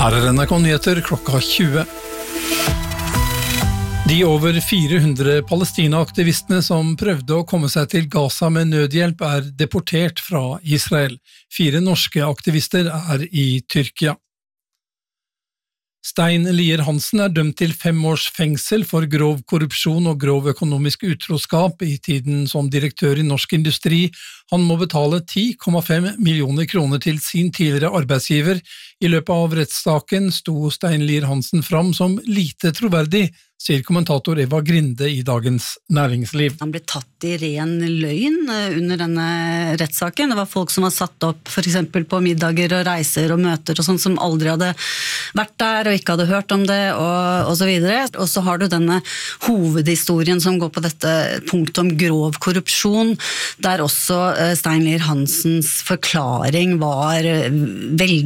Her NRK Nyheter klokka 20. De over 400 Palestina-aktivistene som prøvde å komme seg til Gaza med nødhjelp deportert fra Israel. 4 norske aktivister i Tyrkia. Stein Lier Hansen dømt til 5 års fengsel for grov korrupsjon og grov økonomisk utroskap i tiden som direktør i Norsk Industri. Han må betale 10,5 millioner kroner til sin tidligere arbeidsgiver. I løpet av rettssaken sto Stein Lier Hansen fram som lite troverdig, sier kommentator Eva Grinde i Dagens Næringsliv. Han ble tatt i ren løgn under denne rettssaken. Det var folk som var satt opp for eksempel på middager og reiser og møter og sånt som aldri hadde vært der og ikke hadde hørt om det og så videre. Og så har du denne hovedhistorien som går på dette punktet om grov korrupsjon, der også Stein Lier Hansens forklaring var veldig